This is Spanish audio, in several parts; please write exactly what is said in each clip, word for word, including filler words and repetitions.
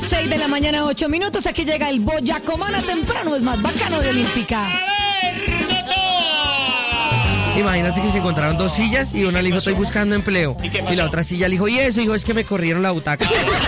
las seis de la mañana, ocho minutos. Aquí llega el Boyacomana temprano, es más bacano de Olímpica. Imagínate que se encontraron dos sillas y una le dijo, estoy buscando empleo. ¿Y, y la otra silla le dijo, y eso, dijo, es que me corrieron la butaca.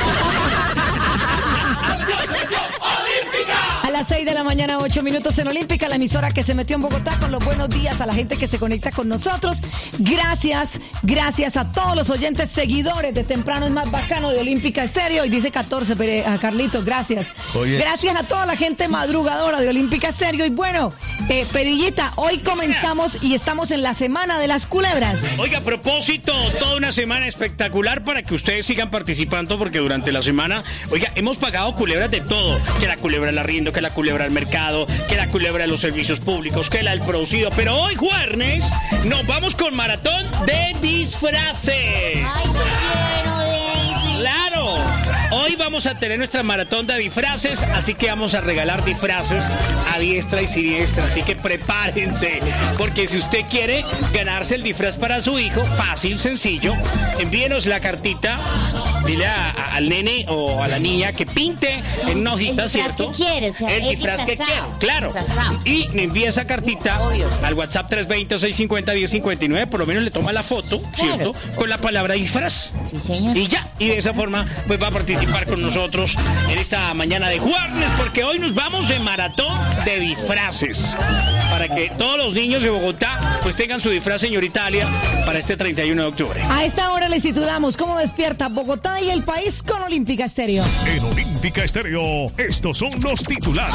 A las seis de la mañana, ocho minutos en Olímpica, la emisora que se metió en Bogotá con los buenos días a la gente que se conecta con nosotros. Gracias, gracias a todos los oyentes seguidores de Temprano es más bacano de Olímpica Estéreo. Y dice catorce, pero a Carlitos, gracias. Oye. Gracias a toda la gente madrugadora de Olímpica Estéreo. Y bueno, eh, Pedillita, hoy comenzamos y estamos en la semana de las culebras. Oiga, a propósito, toda una semana espectacular para que ustedes sigan participando, porque durante la semana, oiga, hemos pagado culebras de todo. Que la culebra del arriendo, que la culebra del mercado, que la culebra de los servicios públicos, que la del producido. Pero hoy, jueves, nos vamos con maratón de disfraces. Ay, yo quiero de... ¡Claro! Hoy vamos a tener nuestra maratón de disfraces, así que vamos a regalar disfraces a diestra y siniestra. Así que prepárense, porque si usted quiere ganarse el disfraz para su hijo, fácil, sencillo, envíenos la cartita, dile a, a, al nene o a la niña que pinte en una hojita, el ¿cierto? Que quiere, o sea, el disfraz que quiere, claro. Disfrazado. Y me envía esa cartita Obvio. al WhatsApp tres dos cero, seis cinco cero, uno cero cinco nueve, por lo menos le toma la foto, ¿cierto? Claro. Con la palabra disfraz. Sí, señor. Y ya, y de esa forma pues va a participar con nosotros en esta mañana de jueves, porque hoy nos vamos de maratón de disfraces, para que todos los niños de Bogotá pues tengan su disfraz, señorita Alia, para este treinta y uno de octubre. A esta hora les titulamos ¿Cómo despierta Bogotá y el país con Olímpica Estéreo? En Olímpica Estéreo, estos son los titulares.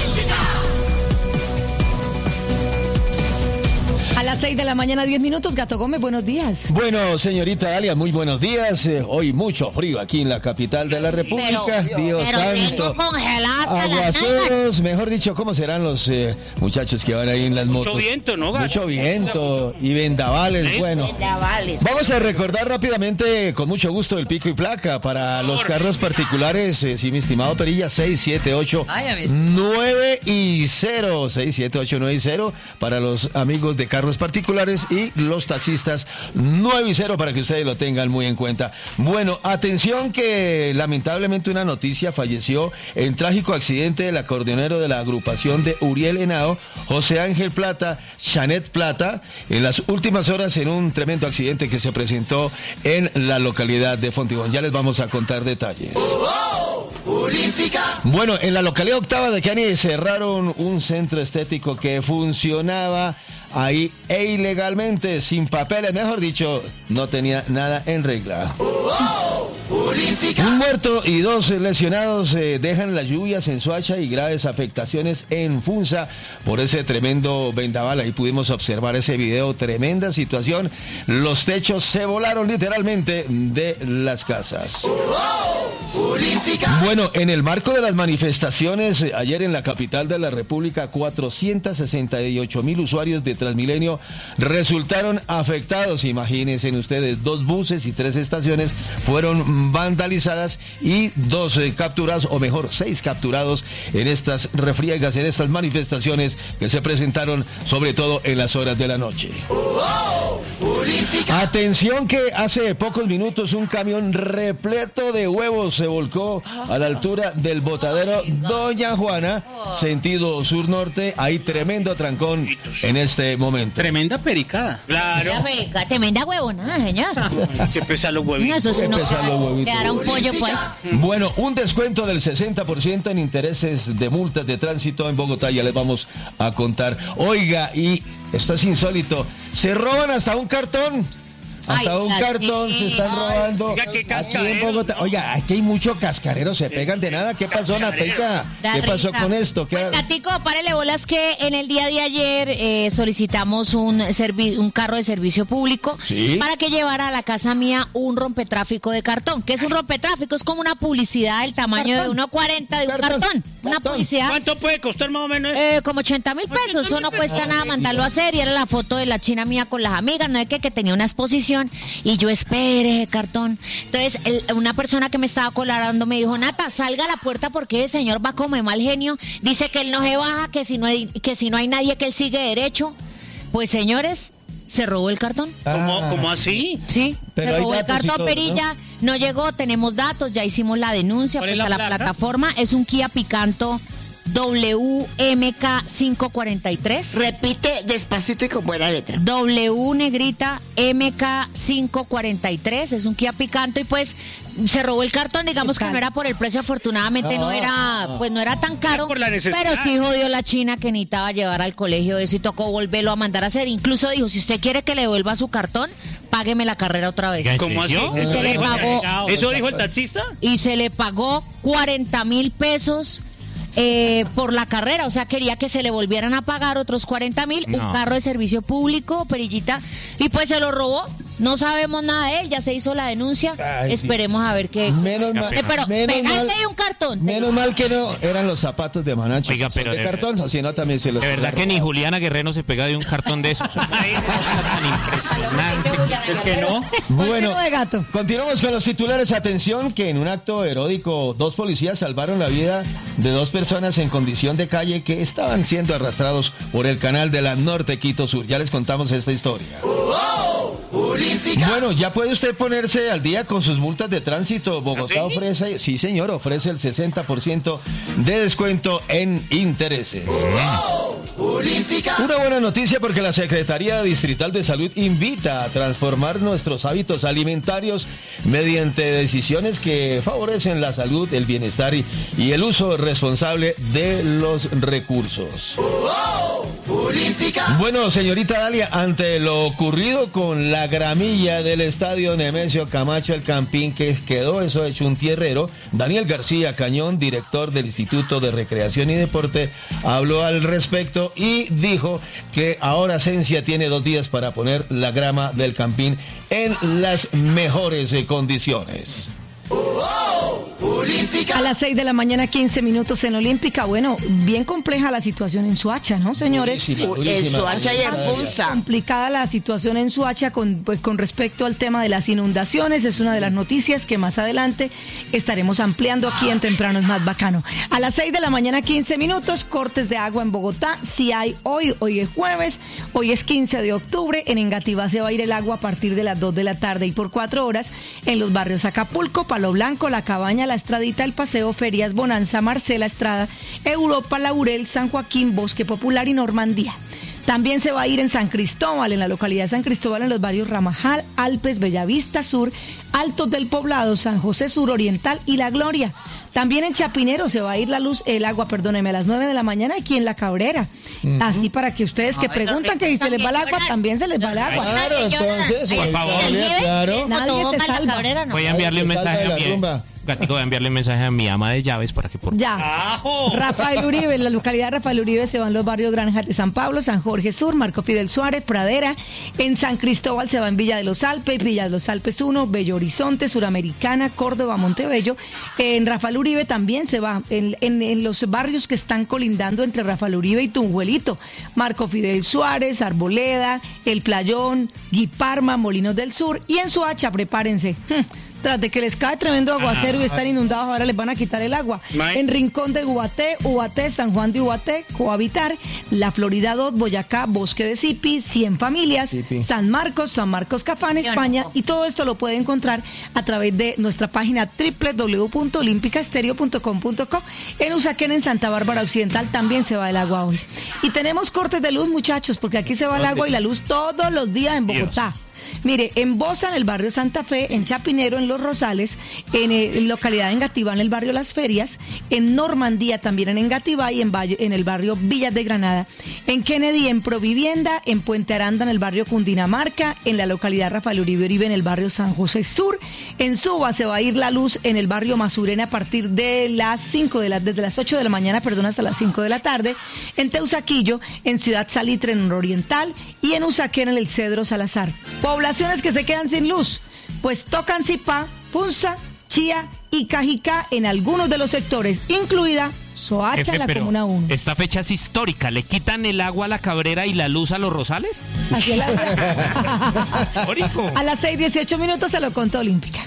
A las seis de la mañana, diez minutos, Gato Gómez, buenos días. Bueno, señorita Dalia, muy buenos días. Eh, hoy mucho frío aquí en la capital de la República. Pero, Dios pero santo. tengo congeladas hasta las nalgas. Aguaceros, mejor dicho, ¿cómo serán los eh, muchachos que van ahí en las Mucho motos? viento, ¿no, Gato? Mucho viento y vendavales, Eso. bueno. Vendavales. Vamos a recordar rápidamente, con mucho gusto, el pico y placa para los carros particulares. Eh, sí, mi estimado Perilla, seis siete ocho nueve y cero. seis siete ocho nueve y cero para los amigos de carros particulares y los taxistas nueve y cero para que ustedes lo tengan muy en cuenta. Bueno, atención que lamentablemente una noticia: falleció en trágico accidente el acordeonero de la agrupación de Uriel Henao, José Ángel Plata, Chanet Plata, en las últimas horas en un tremendo accidente que se presentó en la localidad de Fontibón. Ya les vamos a contar detalles. Bueno, en la localidad octava de Cani cerraron un centro estético que funcionaba ahí e ilegalmente, sin papeles, mejor dicho, no tenía nada en regla. Un muerto y dos lesionados eh, dejan las lluvias en Soacha y graves afectaciones en Funza por ese tremendo vendaval. Ahí pudimos observar ese video, tremenda situación. Los techos se volaron literalmente de las casas. Bueno, en el marco de las manifestaciones, eh, ayer en la capital de la República, cuatrocientos sesenta y ocho mil usuarios de Transmilenio resultaron afectados. Imagínense ustedes, dos buses y tres estaciones fueron vandalizadas y dos eh, capturados, o mejor, seis capturados en estas refriegas, en estas manifestaciones que se presentaron sobre todo en las horas de la noche. Atención que hace pocos minutos un camión repleto de huevos se volcó a la altura del botadero Doña Juana, sentido sur-norte. Hay tremendo trancón en este momento. Tremenda pericada. Claro. Tremenda perica, tremenda huevona, señor. Que pesan los huevitos. Eso sí no pesan los huevitos. quedará un pollo, pues. Bueno, un descuento del sesenta por ciento en intereses de multas de tránsito en Bogotá, ya les vamos a contar. Oiga, y esto es insólito, se roban hasta un cartón. Hasta Ay, un la cartón se están robando. Oiga, qué aquí en cascareros, Bogotá. ¿no? Oiga, aquí hay muchos cascareros, se pegan de nada. ¿Qué pasó, Natelka? Da ¿Qué pasó risa. con esto? ¿Qué... Pues, Tatico, párele bolas que en el día de ayer eh, solicitamos un servi- un carro de servicio público ¿Sí? para que llevara a la casa mía un rompetráfico de cartón. ¿Qué es un rompetráfico? Es como una publicidad del tamaño Cartón. de uno cuarenta de un Cartón. cartón. Una Cartón. publicidad. ¿Cuánto puede costar más o menos? Eh, como ochenta mil pesos, eso no cuesta nada mandarlo a hacer. Y era la foto de la china mía con las amigas, no es que, que tenía una exposición y yo espere ese cartón. Entonces, el- una persona que me estaba colaborando me dijo, Nata, salga a la puerta porque el señor va como de mal genio. Dice que él no se baja, que si no hay, que si no hay nadie que él sigue derecho. Pues señores, se robó el cartón. ¿Cómo, Ah. ¿Cómo así? Sí, Pero se hay robó el datos y cartón, todo, Perilla. ¿no? no llegó, tenemos datos, ya hicimos la denuncia ¿Cuál pues, es la a la placa? plataforma. Es un Kia Picanto W M K quinientos cuarenta y tres. Repite despacito y con buena letra. W negrita M K quinientos cuarenta y tres, es un Kia Picanto y pues se robó el cartón, digamos que no era por el precio, afortunadamente no era, pues no era tan caro, por la necesidad. pero sí jodió la China que necesitaba llevar al colegio eso y tocó volverlo a mandar a hacer. Incluso dijo, si usted quiere que le devuelva su cartón, págueme la carrera otra vez. ¿Cómo así? serio? Y se le dijo- pagó, ¿Eso dijo el taxista? y se le pagó cuarenta mil pesos eh, por la carrera, o sea, quería que se le volvieran a pagar otros cuarenta mil, No. un carro de servicio público, Perillita, y pues se lo robó. No sabemos nada de él, ya se hizo la denuncia. Ay, Esperemos a ver qué. Menos mal, Eh, pero menos pegarle mal- un cartón. menos mal que no eran los zapatos de Manacho. Oiga, que son pero de de cartón, o si no también se los De verdad hubiera que ni robado. Juliana Guerrero se pega de un cartón de esos. Es que no. Bueno, Cuerno de gato. continuamos con los titulares. Atención, que en un acto heroico, dos policías salvaron la vida de dos personas en condición de calle que estaban siendo arrastrados por el canal de la Norte Quito Sur. Ya les contamos esta historia. Bueno, ya puede usted ponerse al día con sus multas de tránsito. Bogotá ¿Ah, sí? ofrece, sí señor, ofrece el sesenta por ciento de descuento en intereses. Una buena noticia porque la Secretaría Distrital de Salud invita a transformar nuestros hábitos alimentarios mediante decisiones que favorecen la salud, el bienestar y, y el uso responsable de los recursos. Bueno, señorita Dalia, ante lo ocurrido con la gramilla del estadio Nemesio Camacho, el Campín, que quedó eso hecho un tierrero, Daniel García Cañón, director del Instituto de Recreación y Deporte, habló al respecto y dijo que ahora Cencia tiene dos días para poner la grama del Campín en las mejores eh, condiciones. A las seis de la mañana, quince minutos en Olímpica. Bueno, bien compleja la situación en Suacha, ¿no, señores? Durísima, En durísima. Suacha y en Punza. Complicada la situación en Suacha con, pues, con respecto al tema de las inundaciones. Es una de las noticias que más adelante estaremos ampliando aquí en Temprano es Más Bacano. A las seis de la mañana, quince minutos, cortes de agua en Bogotá. Si hay hoy, hoy es jueves, hoy es quince de octubre. En Engativá se va a ir el agua a partir de las dos de la tarde y por cuatro horas en los barrios Acapulco, Palo Blanco, La Cabaña, La Estradita, El Paseo, Ferias, Bonanza, Marcela Estrada, Europa, Laurel, San Joaquín, Bosque Popular y Normandía. También se va a ir en San Cristóbal, en la localidad de San Cristóbal, en los barrios Ramajal, Alpes, Bellavista Sur, Altos del Poblado, San José Sur Oriental y La Gloria. También en Chapinero se va a ir la luz, el agua, perdóneme, a las nueve de la mañana aquí en La Cabrera. Así para que ustedes que Ay, preguntan los que si se les va el ricos agua, también se les va el agua. Claro, entonces, Por señorita favor. Dalia, claro. Nadie Todo se para la salva. Cabrera, ¿no? Voy a enviarle un Ay, se salva mensaje de a la mi rumba. Gatico, voy a enviarle un mensaje a mi ama de llaves para que por Ya. ¡Ajo! Rafael Uribe, en la localidad de Rafael Uribe se van los barrios Granjas de San Pablo, San Jorge Sur, Marco Fidel Suárez, Pradera. En San Cristóbal se va en Villa de los Alpes, Villa de los Alpes uno, Bello Horizonte, Suramericana, Córdoba, Montebello. En Rafael Uribe también se va en, en- en los barrios que están colindando entre Rafael Uribe y Tunjuelito. Marco Fidel Suárez, Arboleda, El Playón, Guiparma, Molinos del Sur. Y en Soacha, prepárense. Tras de que les cae tremendo aguacero y están inundados, ahora les van a quitar el agua. Mae. En Rincón de Ubaté, Ubaté, San Juan de Ubaté, Cohabitar, La Florida dos, Boyacá, Bosque de Zipi, cien familias, Zipi. San Marcos, San Marcos Cafán, Yo España, no. y todo esto lo puede encontrar a través de nuestra página doble u doble u doble u punto olímpica estéreo punto com punto co. En Usaquén, en Santa Bárbara Occidental, también se va el agua hoy. Y tenemos cortes de luz, muchachos, porque aquí se va el agua y la luz todos los días en Bogotá. Mire, en Bosa, en el barrio Santa Fe, en Chapinero, en Los Rosales, en, eh, en localidad de Engativá, en el barrio Las Ferias, en Normandía, también en Engativá y en, Valle- en el barrio Villas de Granada, en Kennedy, en Provivienda, en Puente Aranda, en el barrio Cundinamarca, en la localidad Rafael Uribe Uribe, en el barrio San José Sur, en Suba se va a ir la luz en el barrio Masurena a partir de las cinco de la, desde las ocho de la mañana, perdón, hasta las cinco de la tarde, en Teusaquillo, en Ciudad Salitre, en Oriental, y en Usaquén, en el Cedro Salazar. Poblaciones que se quedan sin luz, pues tocan Zipá, Funza, Chía y Cajicá en algunos de los sectores, incluida Soacha Jefe, en la pero Comuna uno. esta fecha es histórica. ¿Le quitan el agua a la Cabrera y la luz a los Rosales? Así es la Histórico. A las seis dieciocho minutos se lo contó Olímpica.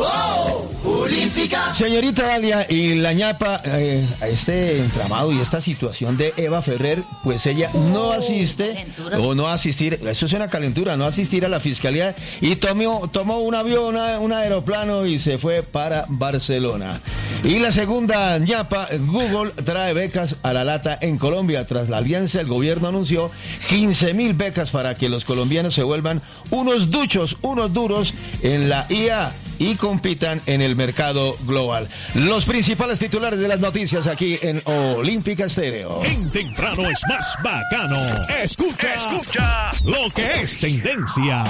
Señorita Dalia, y la ñapa, eh, a este entramado y esta situación de Eva Ferrer, pues ella no asiste, calentura. o no asistir, eso es una calentura, no asistir a la fiscalía, y tomó, tomó un avión, una- un aeroplano y se fue para Barcelona. Y la segunda ñapa, Google trae becas a la lata en Colombia. Tras la alianza, el gobierno anunció quince mil becas para que los colombianos se vuelvan unos duchos, unos duros en la I A y compitan en el mercado global. Los principales titulares de las noticias aquí en Olímpica Estéreo. En temprano es más bacano. Escucha, escucha lo que es tendencia.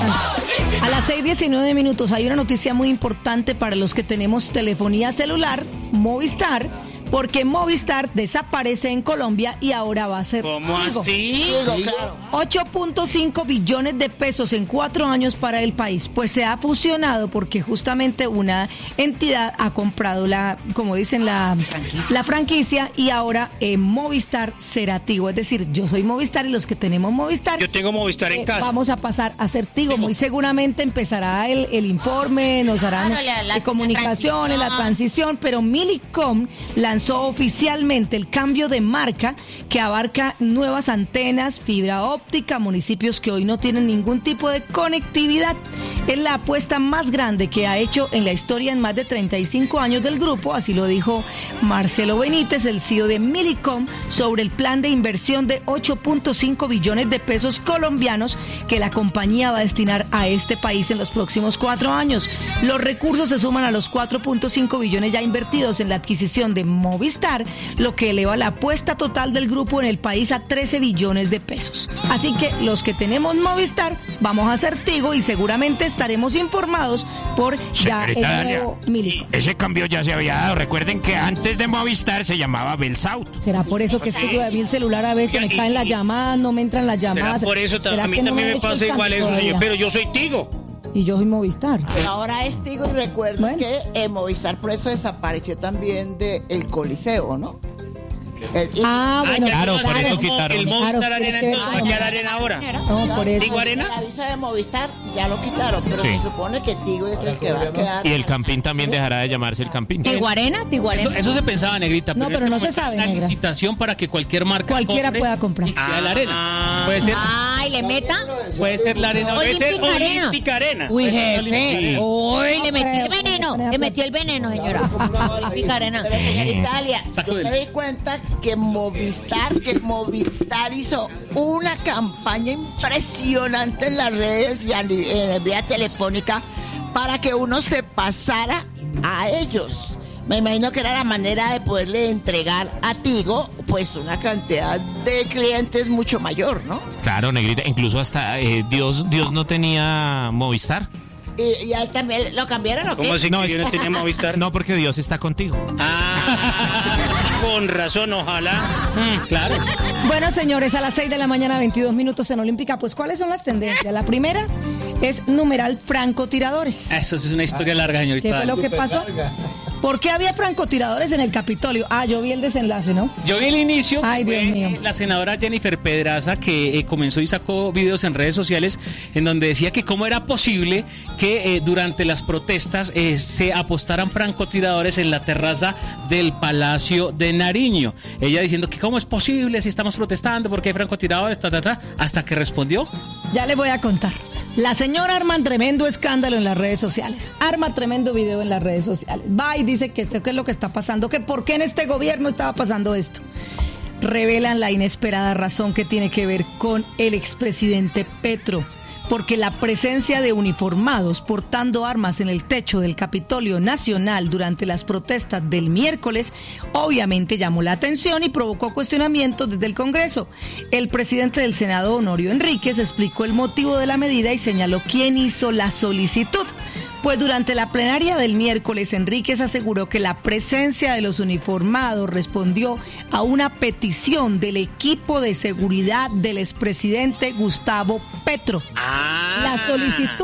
A las seis diecinueve minutos hay una noticia muy importante para los que tenemos telefonía celular, Movistar, porque Movistar desaparece en Colombia y ahora va a ser ¿Cómo Tigo. así? Digo, claro. ocho punto cinco billones de pesos en cuatro años para el país. Pues se ha fusionado porque justamente una entidad ha comprado la, como dicen, la franquicia, la franquicia y ahora eh, Movistar será Tigo. Es decir, yo soy Movistar y los que tenemos Movistar, Yo tengo Movistar en eh, casa. vamos a pasar a ser Tigo. Muy seguramente empezará el, el informe, nos harán Claro, la- la- eh, comunicaciones, la la transición, pero Millicom lanzó oficialmente el cambio de marca que abarca nuevas antenas, fibra óptica, municipios que hoy no tienen ningún tipo de conectividad. Es la apuesta más grande que ha hecho en la historia en más de treinta y cinco años del grupo, así lo dijo Marcelo Benítez, el C E O de Millicom, sobre el plan de inversión de ocho punto cinco billones de pesos colombianos que la compañía va a destinar a este país en los próximos cuatro años. Los recursos se suman a los cuatro punto cinco billones ya invertidos en la adquisición de Movistar, lo que eleva la apuesta total del grupo en el país a trece billones de pesos. Así que los que tenemos Movistar vamos a ser Tigo y seguramente estaremos informados por ya el Secretaria, nuevo Millicom. ese cambio ya se había dado. Recuerden que antes de Movistar se llamaba Belsouth. ¿Será por eso que es que yo a mí el celular a veces Ya, me y- caen las y- llamadas, no me entran las ¿Será llamadas? por eso? ¿Será A mí que no también han me hecho el pasa igual cambio eso, señor, todavía? pero yo soy Tigo. Y yo soy Movistar. Ahora es Tigo y recuerdo Bueno. que eh, Movistar por eso desapareció también del el Coliseo, ¿no? El- y- Ah, bueno, claro, por eso como quitaron. El Claro, Movistar pero Arena, es que- entonces, ¿va a quedar Arena ahora? No, por eso. ¿Tigo Arena? El aviso de Movistar ya lo quitaron, pero Sí. se supone que Tigo es el que va a quedar. Y el Campín también dejará de llamarse el Campín. ¿Tiguarena? Eso, ¿Tiguarena? eso se pensaba, Negrita. No, en pero este no se momento sabe, hay una Negra. licitación para que cualquier marca Cualquiera compre pueda comprar. y sea la Ah. arena. Puede ser, Ay, ¿le meta? puede ser la arena. Puede ser Olímpica Arena. Olímpica Arena. Uy, Pues, jefe. sí. Uy, No, le metí el pero- veneno. pero- Le metí el veneno, señora. Olímpica Arena. Pero señor Italia, Saco yo del- me di cuenta que Movistar, que Movistar hizo una campaña impresionante en las redes y a ni- en vía telefónica para que uno se pasara a ellos. Me imagino que era la manera de poderle entregar a Tigo pues una cantidad de clientes mucho mayor, ¿no? Claro, Negrita. Incluso hasta eh, Dios, Dios no tenía Movistar. Y, y a él también lo cambiaron, ¿o qué? ¿Cómo así No, que es- yo no tenía Movistar? No, porque Dios está contigo. Ah, con razón, ojalá. Mm, claro. Bueno, señores, a las seis de la mañana, veintidós minutos en Olímpica, pues ¿cuáles son las tendencias? La primera es numeral francotiradores. Eso es una historia larga, ¿Qué señorita. fue lo que pasó? ¿Por qué había francotiradores en el Capitolio? Ah, yo vi el desenlace, ¿no? Yo vi el inicio. Ay, Dios fue mío. La senadora Jennifer Pedraza que eh, comenzó y sacó videos en redes sociales en donde decía que cómo era posible que eh, durante las protestas eh, se apostaran francotiradores en la terraza del Palacio de Nariño. Ella diciendo que cómo es posible si estamos protestando porque hay francotiradores, ta, ta, ta, hasta que respondió. Ya les voy a contar. La señora arma un tremendo escándalo en las redes sociales. Arma tremendo video en las redes sociales. Va y dice que esto qué es lo que está pasando, que por qué en este gobierno estaba pasando esto. Revelan la inesperada razón que tiene que ver con el expresidente Petro. Porque la presencia de uniformados portando armas en el techo del Capitolio Nacional durante las protestas del miércoles obviamente llamó la atención y provocó cuestionamientos desde el Congreso. El presidente del Senado, Honorio Enríquez, explicó el motivo de la medida y señaló quién hizo la solicitud. Pues durante la plenaria del miércoles, Enríquez aseguró que la presencia de los uniformados respondió a una petición del equipo de seguridad del expresidente Gustavo Petro. Ah. La solicitud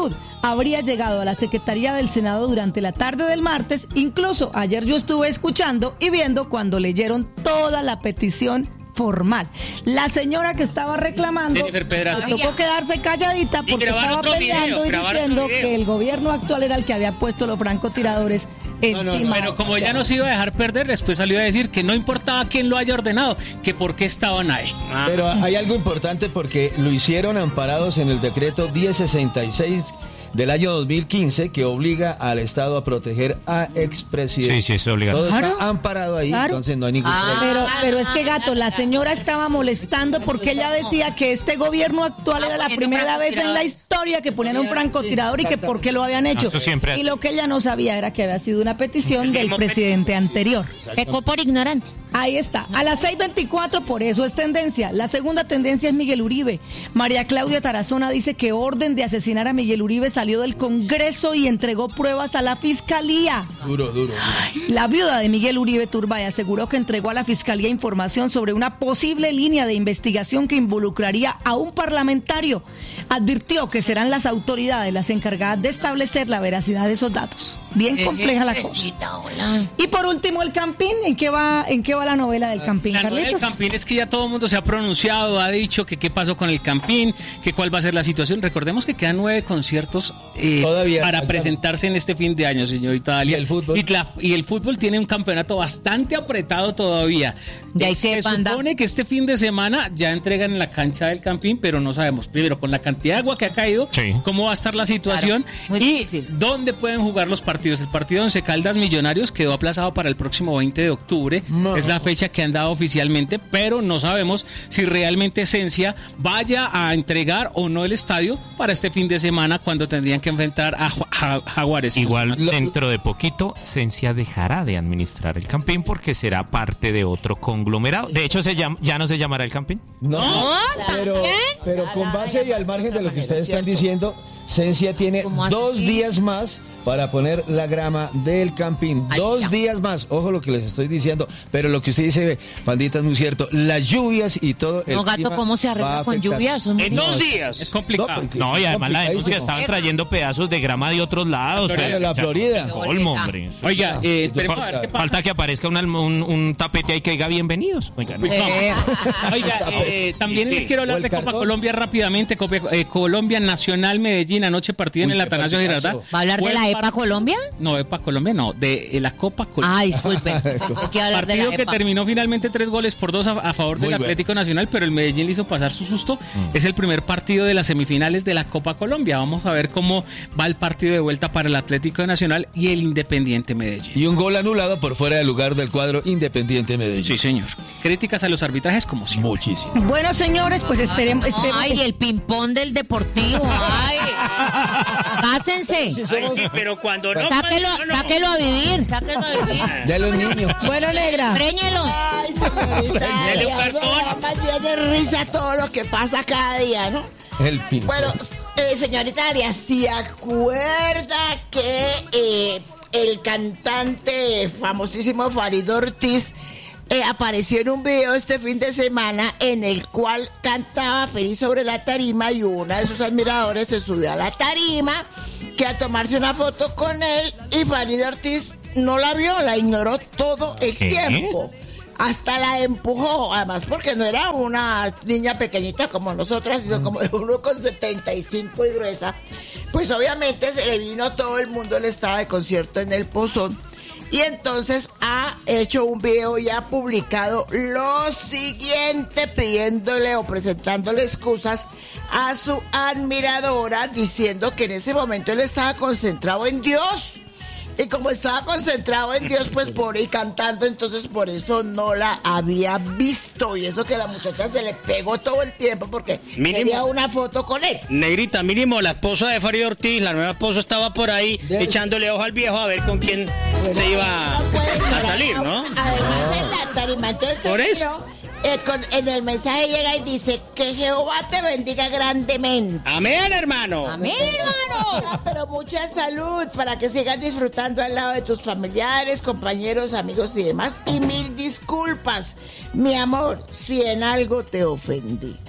habría llegado a la Secretaría del Senado durante la tarde del martes. Incluso ayer yo estuve escuchando y viendo cuando leyeron toda la petición formal. La señora que estaba reclamando Jennifer Pedraza. le tocó quedarse calladita Y porque grabar estaba otro peleando video, y grabar diciendo otro video. que el gobierno actual era el que había puesto los francotiradores encima. Pero como ella no se iba a dejar perder, después salió a decir que no importaba quién lo haya ordenado, que por qué estaban ahí. Pero hay algo importante porque lo hicieron amparados en el decreto diez sesenta y seis del año dos mil quince que obliga al Estado a proteger a expresidentes. Sí, sí, es obligatorio. Todo Claro. está amparado ahí, Claro. entonces no hay ningún problema. Pero, pero es que, Gato, la señora estaba molestando porque ella decía que este gobierno actual era la primera vez en la historia que ponían un francotirador y que por qué lo habían hecho. Eso siempre Y lo que ella no sabía era que había sido una petición del mismo presidente anterior. Pecó por ignorante. Ahí está, a las seis veinticuatro, por eso es tendencia. La segunda tendencia es Miguel Uribe. María Claudia Tarazona dice que orden de asesinar a Miguel Uribe salió del Congreso y entregó pruebas a la Fiscalía. Duro, duro, duro. La viuda de Miguel Uribe Turbay aseguró que entregó a la Fiscalía información sobre una posible línea de investigación que involucraría a un parlamentario. Advirtió que serán las autoridades las encargadas de establecer la veracidad de esos datos. Bien compleja la cosa. Y por último, el Campín. ¿En qué va, en qué va la novela del Campín, La novela del Carlitos? Campín es que ya todo el mundo se ha pronunciado, ha dicho que qué pasó con el Campín, que cuál va a ser la situación. Recordemos que quedan nueve conciertos eh, Todavía, para exactamente. presentarse en este fin de año, señorita Dalia. ¿Y el fútbol? Y, la- y el fútbol tiene un campeonato bastante apretado todavía. De ahí Se que, Panda. supone que este fin de semana ya entregan en la cancha del Campín, pero no sabemos, primero, con la cantidad de agua que ha caído, Sí. cómo va a estar la situación Claro, muy y difícil. dónde pueden jugar los partidos. El partido Once Caldas Millonarios quedó aplazado para el próximo veinte de octubre. Es la fecha que han dado oficialmente, pero no sabemos si realmente Esencia vaya a entregar o no el estadio para este fin de semana cuando tendrían que enfrentar a Ju- Ja- Jaguares. Igual Lo- dentro de poquito Cencia dejará de administrar el Campín porque será parte de otro conglomerado. De hecho, se llama, ya no se llamará el Campín. No, pero, pero con base y al margen de lo que ustedes están diciendo, Cencia tiene ¿Cómo así? dos días más para poner la grama del Campín. Ay, Dos ya. días más. Ojo lo que les estoy diciendo. Pero lo que usted dice, Pandita, es muy cierto. Las lluvias y todo el No, Gato, clima ¿cómo se va a arregla con afectar. lluvia? Eso es muy En dos difícil. días. Es complicado. No, pues, No, y además la denuncia complicadísimo. estaban trayendo pedazos de grama de otros lados. Florida, pero- la o sea, Florida. Colmo, hombre. Oiga, eh, esperemos a ver qué pasa. Falta que aparezca un, alm- un, un tapete ahí que diga bienvenidos. Oiga, no. Eh, Oiga, eh, también Sí, les quiero o hablar el de Copa cartón. Colombia rápidamente. Copa- eh, Colombia Nacional Medellín, anoche partido en Uy, el qué Atanasio partidazo. Girardot. ¿Va a hablar de Buen la EPA par- Colombia? No, EPA Colombia no, de eh, la Copa Colombia. Ah, disculpe. Hay que hablar de Partido la que EPA. terminó finalmente tres goles por dos a, a favor del Muy bueno. Atlético Nacional, pero el Medellín le hizo pasar su susto. Es el primer partido de las semifinales de la Copa Colombia. Vamos a ver cómo va el partido de vuelta para el Atlético Nacional y el Independiente Medellín. Y un gol anulado por fuera del lugar del cuadro Independiente Medellín. Sí, señor. Críticas a los arbitrajes como siempre. Muchísimo. Bueno, señores, pues esperemos. Ay, el ping-pong del deportivo. Ay. Cásense. Ay, pero cuando no... Sáquelo, cuando no. sáquelo a vivir. Sáquelo a vivir. De a los niños. Bueno, negra. Préñelo. Ay, señorita, Dele un ya, cartón. ya, más bien de risa todo lo que pasa cada día, ¿no? El fin. Bueno, eh, señorita Arias, ¿se acuerda que eh, el cantante famosísimo Farid Ortiz eh, apareció en un video este fin de semana en el cual cantaba feliz sobre la tarima y una de sus admiradores se subió a la tarima que a tomarse una foto con él y Farid Ortiz no la vio, la ignoró todo el ¿Qué? tiempo. Hasta la empujó, además porque no era una niña pequeñita como nosotras, sino como de uno con setenta y cinco y gruesa. Pues obviamente se le vino a todo el mundo, él estaba de concierto en el Pozón. Y entonces ha hecho un video y ha publicado lo siguiente, pidiéndole o presentándole excusas a su admiradora, diciendo que en ese momento él estaba concentrado en Dios. Y como estaba concentrado en Dios, pues por ahí cantando, entonces por eso no la había visto. Y eso que la muchacha se le pegó todo el tiempo porque Mínimo. quería una foto con él. Negrita, mínimo, la esposa de Farid Ortiz, la nueva esposa estaba por ahí De- echándole ojo al viejo a ver con quién se iba No puede a llorar, salir, ¿no? ¿no? Además en la tarima, entonces Por el eso. niño, eh, con- en el mensaje llega y dice que Jehová te bendiga grandemente. Amén, hermano. Amén, hermano. Ah, pero mucha salud para que sigas disfrutando al lado de tus familiares, compañeros, amigos y demás. Y mil disculpas, mi amor, si en algo te ofendí.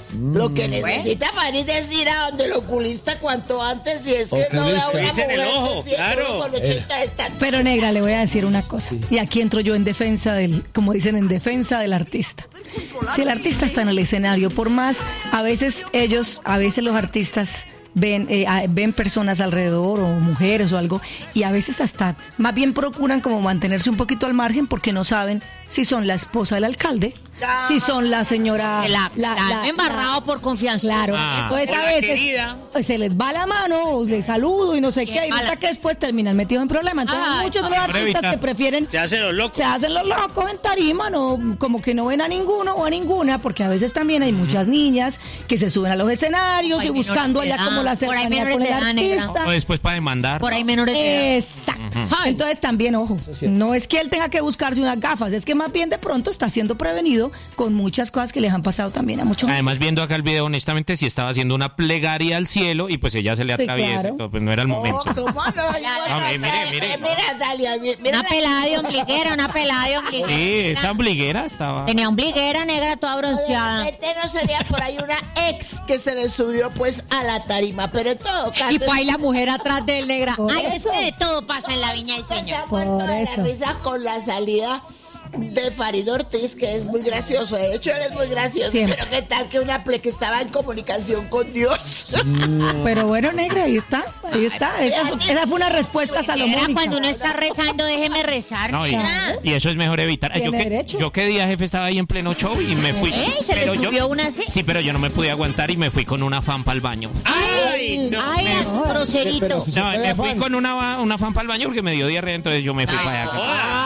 Lo que necesita Farid es ir a donde el oculista cuanto antes, si es que no ve a una Es en el mujer ojo, de cien, claro. con ochenta estatura. Pero negra, le voy a decir una cosa. Y aquí entro yo en defensa del, como dicen, en defensa del artista. Si el artista está en el escenario, por más, a veces ellos, a veces los artistas ven, eh, a- ven personas alrededor o mujeres o algo, y a veces hasta más bien procuran como mantenerse un poquito al margen porque no saben si son la esposa del alcalde, si son la señora... Que la, la, han embarrado por confianza. Claro, Ah. entonces O a la veces querida. pues, se les va la mano, o les saludo y no sé Qué qué, y mala. resulta que después terminan metidos en problemas. Entonces Ay, muchos de los para artistas evitar. que prefieren Se hacen los locos. se hacen los locos en tarima, no, como que no ven a ninguno o a ninguna, porque a veces también hay muchas niñas que se suben a los escenarios Hay y buscando menores de allá como la edad. Por ahí cercanía menores con el de edad, negra. artista. O después para demandar. Por ahí menores de edad. Exacto. Entonces también, ojo, no es que él tenga que buscarse unas gafas, es que más bien de pronto está siendo prevenido con muchas cosas que les han pasado también a muchos. Además, viendo acá el video, honestamente, sí estaba haciendo una plegaria al cielo y pues ella se le Sí, atraviesa. claro. y todo, pues no era el momento. Oh, ¿cómo no? Ah, mire, mire, mire. Eh, Mira, Dalia, mi- mira. Una pelada de ombliguera, una pelada de ombliguera. Sí, esa ombliguera estaba. Tenía ombliguera negra toda bronceada. Este no sería por ahí una ex que se le subió pues a la tarima, pero en todo caso... Y pues ahí la mujer atrás de él, negra. Por Ay, es eso. que de todo pasa en la viña del se señor. ha muerto Por de eso. la risa con la salida de Farid Ortiz, que es muy gracioso. De hecho, él es muy gracioso. Siempre. Pero qué tal que una ple que estaba en comunicación con Dios. Pero bueno, negra, ahí está, ahí está. Esa, esa fue una respuesta Negra, salomónica. cuando uno está rezando, déjeme rezar. No, y, negra. y eso es mejor evitar. Ay, Yo Tiene que, derecho. yo que día, jefe, estaba ahí en pleno show y me fui. Ey, ¿se le Pero yo- subió una así? Sí, pero yo no me pude aguantar y me fui con una fan para el baño. Ay, no. Ay, groserito. Pero- No, me fui con una, una fan para el baño porque me dio diarrea, entonces yo me fui para allá.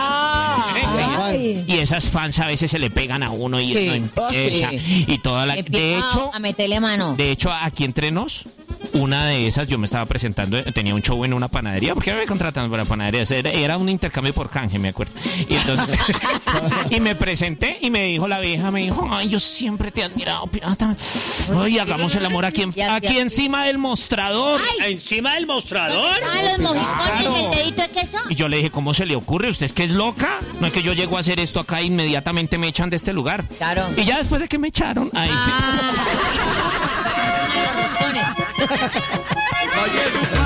Ay. Y esas fans a veces se le pegan a uno y Sí. uno Oh, sí. empieza. Y toda la. He De picado hecho, a meterle mano. de hecho, aquí entre nos, una de esas, yo me estaba presentando, eh, tenía un show en una panadería, porque me contrataron para panaderías, era, era un intercambio por canje, me acuerdo. Y entonces, y me presenté y me dijo la vieja, me dijo, ay, yo siempre te he admirado, pirata. Ay, hagamos el amor aquí, en- Ya, ya. aquí encima del mostrador. Encima del mostrador. Ah, los mojicones, Claro. el dedito de queso. Y yo le dije, ¿cómo se le ocurre? ¿Usted es que es loca? No es que yo llego a hacer esto acá e inmediatamente me echan de este lugar. Claro. Y ya después de que me echaron, ahí sí. Ah, los roscones.